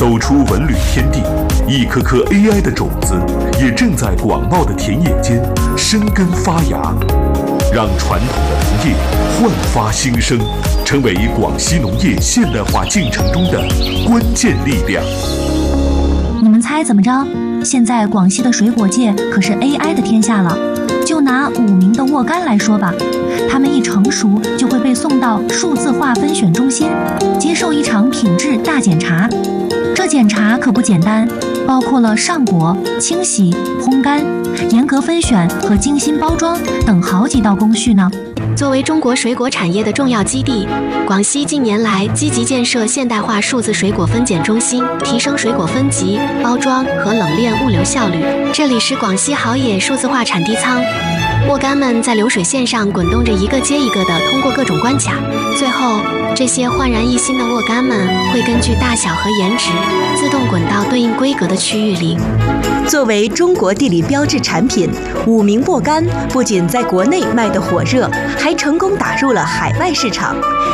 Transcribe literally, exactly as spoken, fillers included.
走出文旅天地，一颗颗 A I 的种子也正在广袤的田野间生根发芽，让传统的农业焕发新生，成为广西农业现代化进程中的关键力量。 你们猜怎么着？现在广西的水果界可是 A I 的天下了。就拿五名的沃柑来说吧，它们一成熟就会被送到数字化分选中心，接受一场品质大检查。这检查可不简单，包括了上果、清洗、烘干、严格分选和精心包装等好几道工序呢。 作为中国水果产业的重要基地，广西近年来积极建设现代化数字水果分拣中心，提升水果分级、包装和冷链物流效率。这里是广西好野数字化产地仓，沃柑们在流水线上滚动着，一个接一个的通过各种关卡，最后这些焕然一新的沃柑们会根据大小和颜值自动滚到对应规格的区域里。 作为中国地理标志产品，五名沃柑不仅在国内卖得火热，还成功打入了海外市场。